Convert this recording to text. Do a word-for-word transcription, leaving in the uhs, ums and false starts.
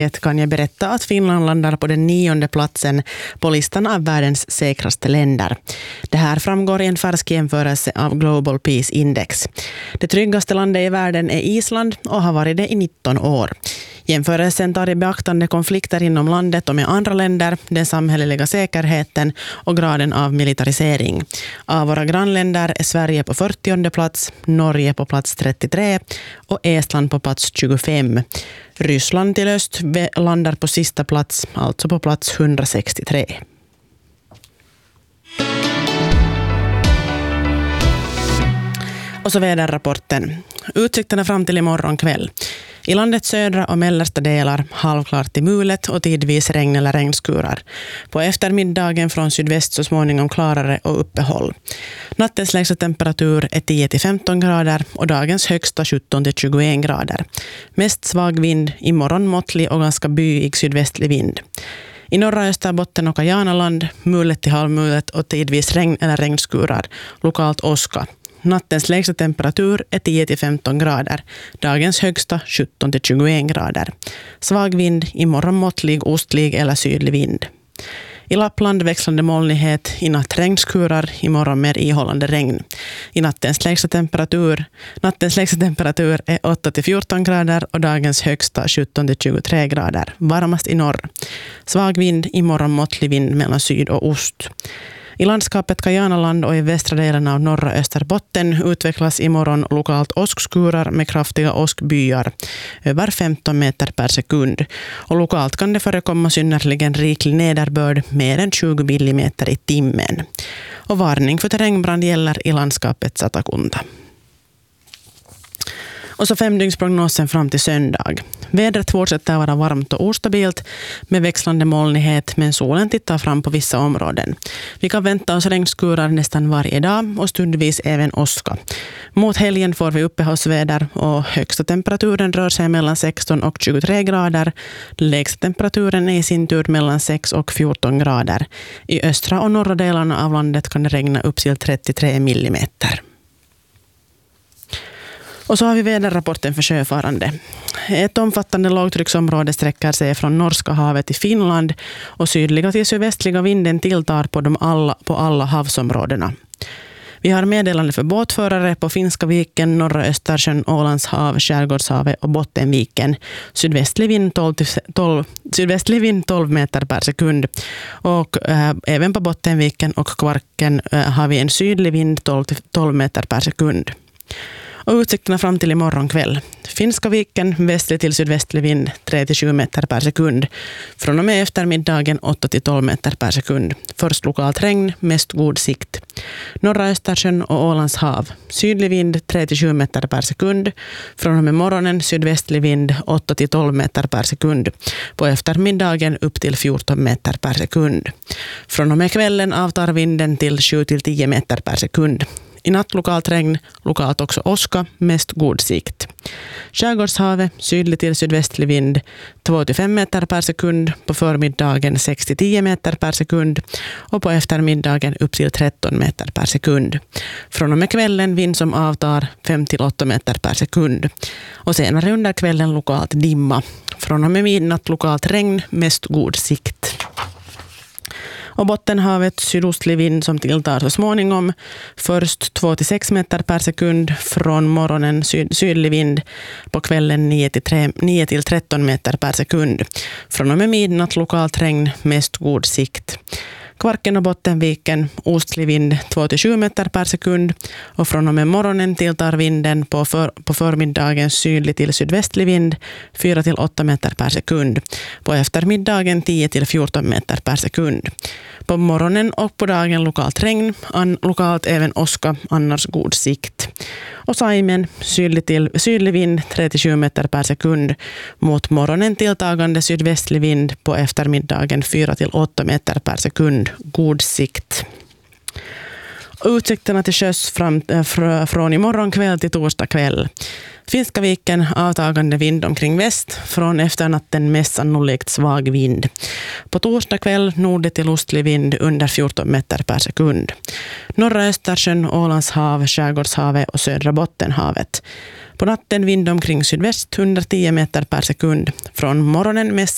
kan jag berätta att Finland landar på den nionde platsen på listan av världens säkraste länder. Det här framgår i en färsk jämförelse av Global Peace Index. Det tryggaste landet i världen är Island och har varit det i nitton år. Jämförelsen tar i beaktande konflikter inom landet och med andra länder, den samhälleliga säkerheten och graden av militarisering. Av våra grannländer är Sverige på fyrtionde plats, Norge på plats trettiotre och Estland på plats tjugofem. Ryssland till öst landar på sista plats, alltså på plats hundrasextiotre. Och så väderrapporten. Utsikterna fram till imorgon kväll. I landets södra och mellersta delar halvklart till mulet och tidvis regn eller regnskurar. På eftermiddagen från sydväst så småningom klarare och uppehåll. Nattens lägsta temperatur är tio till femton grader och dagens högsta sjutton till tjugoen grader. Mest svag vind, imorgon måttlig och ganska byig sydvästlig vind. I norra Österbotten och Kajanaland, mulet till halvmulet och tidvis regn eller regnskurar, lokalt åska. Nattens lägsta temperatur är tio till femton grader. Dagens högsta sjutton till tjugoen grader. Svag vind, imorgon måttlig, ostlig eller sydlig vind. I Lappland växlande molnighet, i natt regnskurar, imorgon mer ihållande regn. I nattens lägsta temperatur, nattens lägsta temperatur är åtta till fjorton grader och dagens högsta sjutton till tjugotre grader. Varmast i norr. Svag vind, imorgon måttlig vind mellan syd och ost. I landskapet Kajanaland och i västra delen av norra Österbotten utvecklas imorgon lokalt åskskurar med kraftiga åskbyar över femton meter per sekund. Och lokalt kan det förekomma synnerligen riklig nederbörd mer än tjugo millimeter i timmen. Och varning för terrängbrand gäller i landskapet Satakunda. Och så femdygnsprognosen fram till söndag. Vädret fortsätter vara varmt och ostabilt med växlande molnighet, men solen tittar fram på vissa områden. Vi kan vänta oss regnskurar nästan varje dag och stundvis även åska. Mot helgen får vi uppehållsväder och högsta temperaturen rör sig mellan sexton och tjugotre grader. Lägsta temperaturen är i sin tur mellan sex och fjorton grader. I östra och norra delarna av landet kan det regna upp till trettiotre millimeter. Och så har vi väderrapporten för sjöfarande. Ett omfattande lågtrycksområde sträcker sig från Norska havet till Finland och sydliga till sydvästliga vinden tilltar på, de alla, på alla havsområdena. Vi har meddelande för båtförare på Finska viken, norra Östersjön, Ålands hav, Skärgårdshavet och Bottenviken. Sydvästlig vind tolv, tolv, sydvästlig vind tolv meter per sekund. Och äh, även på Bottenviken och Kvarken äh, har vi en sydlig vind tolv, tolv meter per sekund. Och utsikterna fram till imorgon kväll. Finska viken, västlig till sydvästlig vind, tre till sju meter per sekund. Från och med eftermiddagen åtta till tolv meter per sekund. Först lokalt regn, mest god sikt. Norra Östersjön och Ålands hav. Sydlig vind, tre till sju meter per sekund. Från och med morgonen sydvästlig vind, åtta till tolv meter per sekund. På eftermiddagen upp till fjorton meter per sekund. Från och med kvällen avtar vinden till sju till tio meter per sekund. I natt lokalt regn, lokalt också åska, mest god sikt. Skärgårdshavet, sydlig till sydvästlig vind, två till fem meter per sekund. På förmiddagen sex till tio meter per sekund. Och på eftermiddagen upp till tretton meter per sekund. Från och med kvällen vind som avtar fem till åtta meter per sekund. Och senare under kvällen lokalt dimma. Från och med midnatt lokalt regn, mest god sikt. Och Bottenhavet, sydostlig vind som tilltar så småningom. Först två till sex meter per sekund. Från morgonen syd, sydlig vind. På kvällen nio till tretton meter per sekund. Från och med midnatt lokalt regn, mest god sikt. Kvarken och Bottenviken, ostlig vind två till sju meter per sekund. Och från och med morgonen tilltar vinden på, för, på förmiddagen sydlig till sydvästlig vind fyra till åtta meter per sekund. På eftermiddagen tio till fjorton meter per sekund. På morgonen och på dagen lokalt regn, an, lokalt även åska, annars god sikt. Och Saimen, sydlig, till, sydlig vind tre till sju meter per sekund. Mot morgonen tilltagande sydvästlig vind, på eftermiddagen fyra till åtta meter per sekund. God sikt. Utsikterna till sjöss fram, fr, från imorgon kväll till torsdag kväll. Finska viken, avtagande vind omkring väst. Från efternatten mest sannolikt svag vind. På torsdag kväll nord till ostlig vind under fjorton meter per sekund. Norra Östersjön, Ålands hav, Skärgårdshavet och södra Bottenhavet. På natten vind omkring sydväst under tio meter per sekund. Från morgonen mest